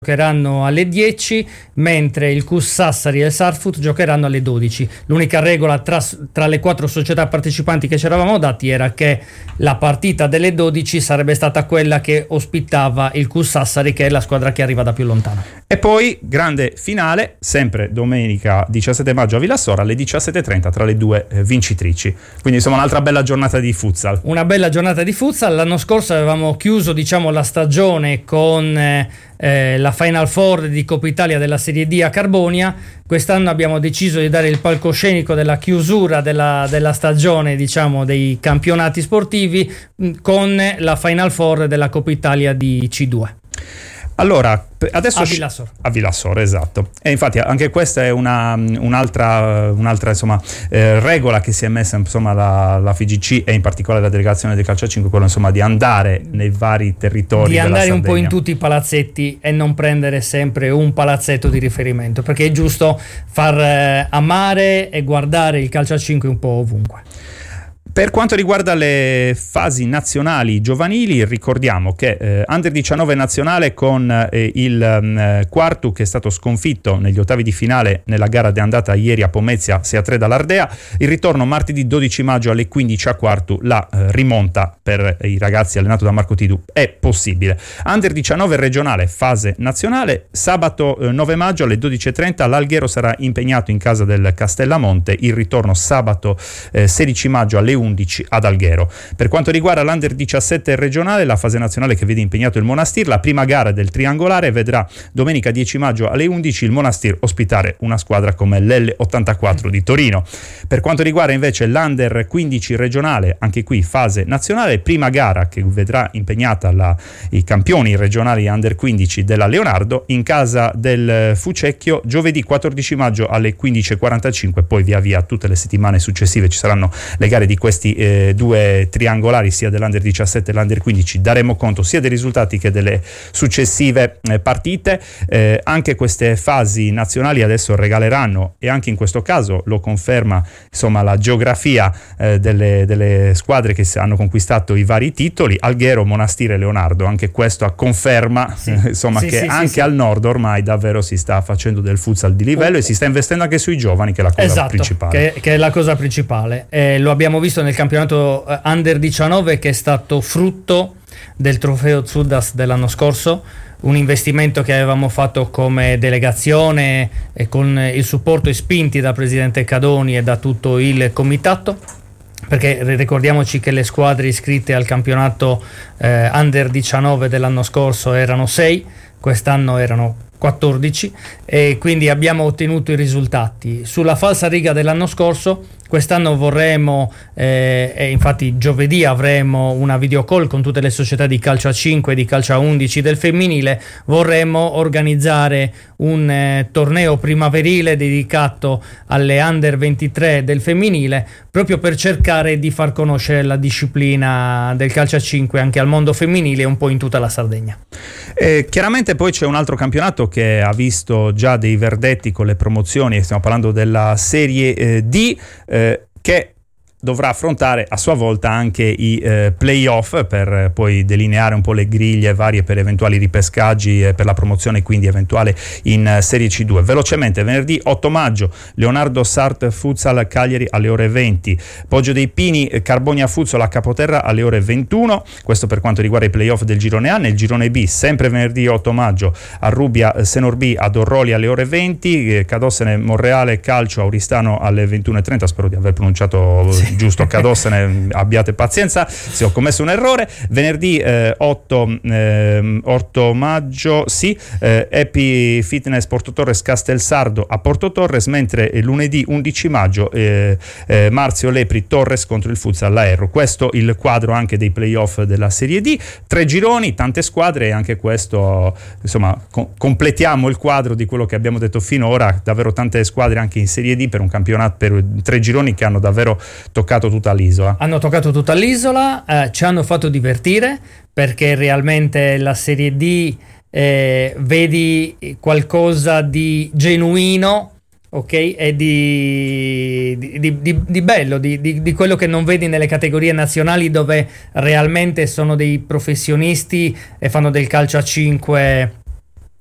giocheranno alle 10, mentre il CUS Sassari e il Sarfut giocheranno alle 12. L'unica regola tra le 4 società partecipanti che ci eravamo dati era che la partita delle 12 sarebbe stata quella che ospitava il CUS Sassari, che è la squadra che arriva da più lontano. E poi grande finale, sempre domenica 17 maggio a Villassora alle 17:30 tra le due vincitrici. Quindi insomma un'altra bella giornata di futsal. Una bella giornata di futsal. L'anno scorso avevamo chiuso, la stagione con la Final Four di Coppa Italia della Serie D a Carbonia. Quest'anno abbiamo deciso di dare il palcoscenico della chiusura della stagione, dei campionati sportivi, con la Final Four della Coppa Italia di C2. Allora, adesso a Villassora, esatto. E infatti anche questa è un'altra regola che si è messa la FIGC e in particolare la delegazione del calcio a 5, quello di andare nei vari territori di della andare Sardegna. Un po' in tutti i palazzetti e non prendere sempre un palazzetto di riferimento, perché è giusto far amare e guardare il calcio a 5 un po' ovunque. Per quanto riguarda le fasi nazionali giovanili, ricordiamo che Under 19 nazionale con il Quartu, che è stato sconfitto negli ottavi di finale nella gara di andata ieri a Pomezia 6-3 dall'Ardea, il ritorno martedì 12 maggio alle 15 a Quartu, la rimonta per i ragazzi allenato da Marco Tidu è possibile. Under 19 regionale fase nazionale, sabato 9 maggio alle 12:30 l'Alghero sarà impegnato in casa del Castellamonte, il ritorno sabato 16 maggio alle 11 ad Alghero. Per quanto riguarda l'Under 17 regionale, la fase nazionale che vede impegnato il Monastir, la prima gara del triangolare vedrà domenica 10 maggio alle 11 il Monastir ospitare una squadra come l'L84 di Torino. Per quanto riguarda invece l'Under 15 regionale, anche qui fase nazionale, prima gara che vedrà impegnata i campioni regionali Under 15 della Leonardo in casa del Fucecchio giovedì 14 maggio alle 15:45, poi via via tutte le settimane successive ci saranno le gare di questi due triangolari, sia dell'Under 17 e l'Under 15. Daremo conto sia dei risultati che delle successive partite. Anche queste fasi nazionali adesso regaleranno, e anche in questo caso lo conferma la geografia delle squadre che hanno conquistato i vari titoli, Alghero, Monastir e Leonardo. Anche questo a conferma al nord ormai davvero si sta facendo del futsal di livello e si sta investendo anche sui giovani, che è la cosa principale. Che è la cosa principale. Lo abbiamo visto nel campionato Under 19, che è stato frutto del trofeo Zudas dell'anno scorso, un investimento che avevamo fatto come delegazione e con il supporto e spinti da presidente Cadoni e da tutto il comitato, perché ricordiamoci che le squadre iscritte al campionato Under 19 dell'anno scorso erano 6, quest'anno erano 14, e quindi abbiamo ottenuto i risultati. Sulla falsariga dell'anno scorso, quest'anno vorremmo, e infatti giovedì avremo una video call con tutte le società di calcio a 5 e di calcio a 11 del femminile. Vorremmo organizzare un torneo primaverile dedicato alle Under 23 del femminile, proprio per cercare di far conoscere la disciplina del calcio a 5 anche al mondo femminile, un po' in tutta la Sardegna. Chiaramente poi c'è un altro campionato che ha visto già dei verdetti con le promozioni, stiamo parlando della Serie D, che dovrà affrontare a sua volta anche i playoff per poi delineare un po' le griglie varie per eventuali ripescaggi e per la promozione quindi eventuale in Serie C2. Velocemente, venerdì 8 maggio Leonardo Sart Futsal Cagliari alle ore 20, Poggio dei Pini Carbonia Futsal a Capoterra alle ore 21, questo per quanto riguarda i playoff del girone A. Nel girone B, sempre venerdì 8 maggio Arrubia Senor B ad Orroli alle ore 20, Cadossene Monreale Calcio Auristano alle 21:30, spero di aver pronunciato giusto, Cadossene, abbiate pazienza se ho commesso un errore. Venerdì 8 maggio Happy Fitness Porto Torres Castelsardo a Porto Torres, mentre lunedì 11 maggio Marzio Lepri Torres contro il Futsal Laerro. Questo il quadro anche dei playoff della Serie D, 3 gironi, tante squadre, e anche questo completiamo il quadro di quello che abbiamo detto finora, davvero tante squadre anche in Serie D per un campionato, per 3 gironi che hanno davvero toccato tutta l'isola. Hanno toccato tutta l'isola, ci hanno fatto divertire, perché realmente la Serie D vedi qualcosa di genuino, ok, e di bello, di quello che non vedi nelle categorie nazionali, dove realmente sono dei professionisti e fanno del calcio a 5